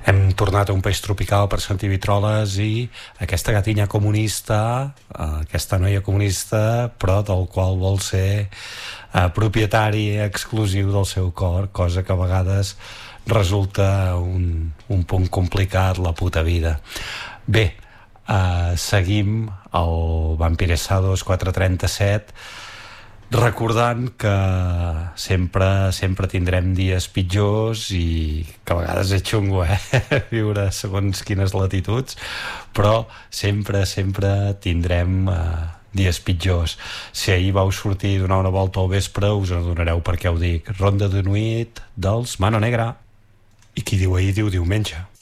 Hem tornat a un país tropical per sentir vitroles i aquesta gatinya comunista, aquesta noia comunista, però del qual vol ser propietari exclusiu del seu cor, cosa que a vegades resulta un punt complicat, la puta vida. Bé, seguim el Vampiresados 437 recordant que sempre tindrem dies pitjors i que a vegades és xungo, viure segons quines latituds, però sempre tindrem dies pitjors. Si ahir vau sortir a donar una volta al vespre, us adonareu per què ho dic. Ronda de nuit dels Mano Negra. I qui diu ahir diu diumenge.